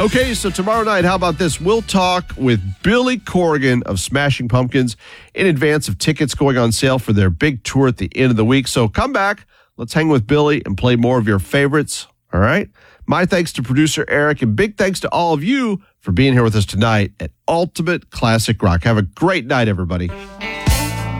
Okay, so tomorrow night, how about this? We'll talk with Billy Corgan of Smashing Pumpkins in advance of tickets going on sale for their big tour at the end of the week. So come back, let's hang with Billy and play more of your favorites, all right? My thanks to producer Eric, and big thanks to all of you for being here with us tonight at Ultimate Classic Rock. Have a great night, everybody.